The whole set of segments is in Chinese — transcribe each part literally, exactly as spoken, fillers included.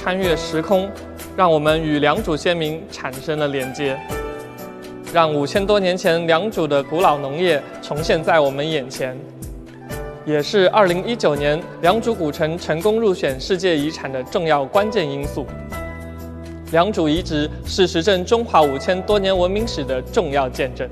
穿越时空，让我们与良渚先民产生了连接，让五千多年前良渚的古老农业重现在我们眼前，也是二零一九年良渚古城成功入选世界遗产的重要关键因素。良渚遗址是实证中华五千多年文明史的重要见证。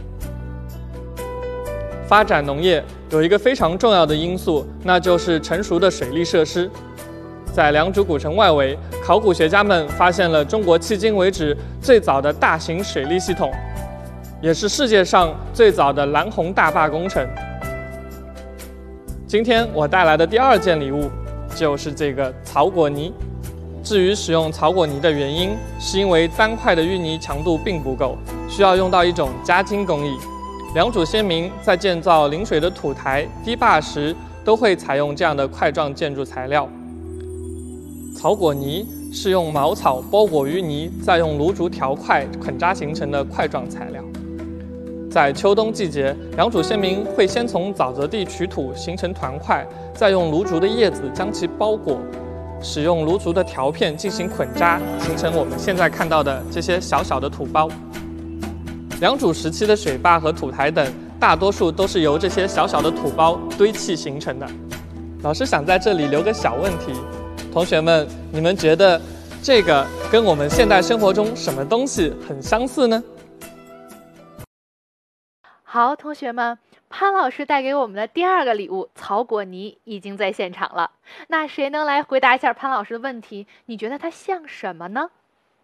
发展农业有一个非常重要的因素，那就是成熟的水利设施。在良渚古城外围，考古学家们发现了中国迄今为止最早的大型水利系统，也是世界上最早的蓝洪大坝工程。今天我带来的第二件礼物就是这个草果泥。至于使用草果泥的原因，是因为单块的淤泥强度并不够，需要用到一种加筋工艺。良渚先民在建造临水的土台、堤坝时，都会采用这样的块状建筑材料。草果泥是用茅草包裹淤泥，再用炉竹条块捆扎形成的块状材料。在秋冬季节，良渚先民会先从沼泽地取土形成团块，再用芦竹的叶子将其包裹，使用芦竹的条片进行捆扎，形成我们现在看到的这些小小的土包。良渚时期的水坝和土台等，大多数都是由这些小小的土包堆砌形成的。老师想在这里留个小问题，同学们，你们觉得这个跟我们现代生活中什么东西很相似呢？ 好，同学们，潘老师带给我们的第二个礼物草果泥已经在现场了。那谁能来回答一下潘老师的问题？你觉得它像什么呢？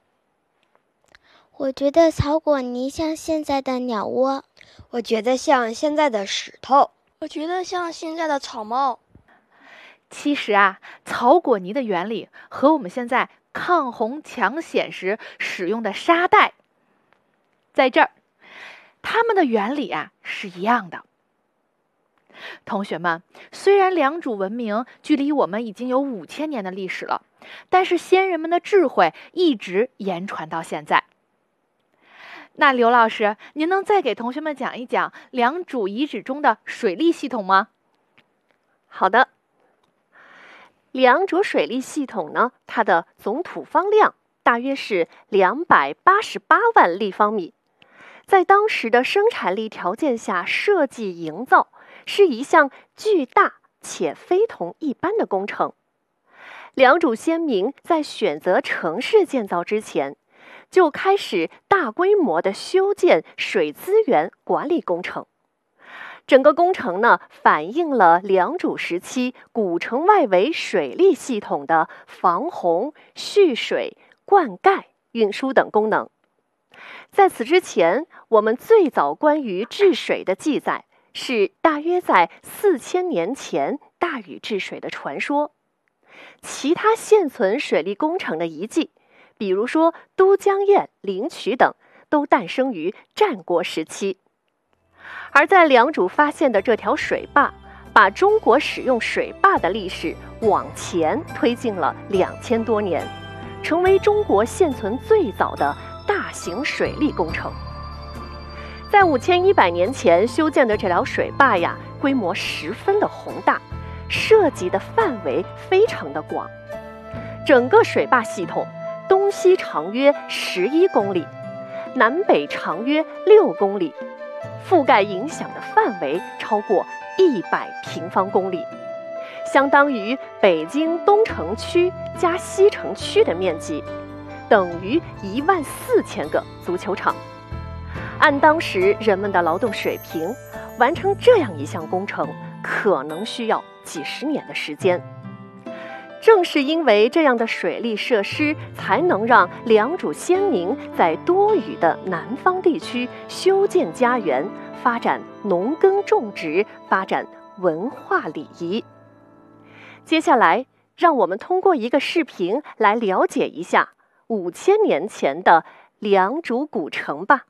我觉得草果泥像现在的鸟窝。 我觉得像现在的石头。 我觉得像现在的草帽。 其实啊，草果泥的原理和我们现在抗洪抢险时使用的沙袋，在这儿，它们的原理啊是一样的。同学们，虽然良渚文明距离我们已经有五千年的历史了，但是先人们的智慧一直言传到现在。那刘老师，您能再给同学们讲一讲良渚遗址中的水利系统吗？ 好的。良渚水利系统呢，它的总土方量大约是两百八十八万立方米，在当时的生产力条件下设计营造，是一项巨大且非同一般的工程。良渚先民在选择城市建造之前，就开始大规模的修建水资源管理工程。整个工程呢，反映了良渚时期古城外围水利系统的防洪、蓄水、灌溉、运输等功能。在此之前，我们最早关于治水的记载是大约在四千年前大禹治水的传说。其他现存水利工程的遗迹，比如说都江堰、灵渠等，都诞生于战国时期。而在良渚发现的这条水坝，把中国使用水坝的历史往前推进了两千多年，成为中国现存最早的大型水利工程。在五千一百年前修建的这条水坝呀，规模十分的宏大，涉及的范围非常的广。整个水坝系统东西长约十一公里，南北长约六公里，覆盖影响的范围超过一百平方公里，相当于北京东城区加西城区的面积，等于一万四千个足球场。按当时人们的劳动水平，完成这样一项工程，可能需要几十年的时间。正是因为这样的水利设施，才能让良渚先民在多雨的南方地区修建家园，发展农耕种植，发展文化礼仪。接下来，让我们通过一个视频来了解一下五千年前的良渚古城吧。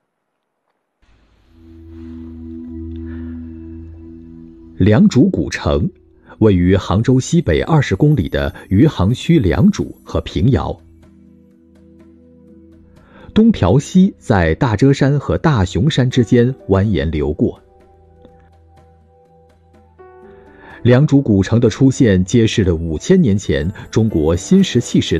良渚古城位于杭州西北二十公里的余杭区良渚和平遥。东瓢溪在大遮山和大雄山之间蜿蜒流过。良渚古城的出现，揭示了五千年前中国新石器时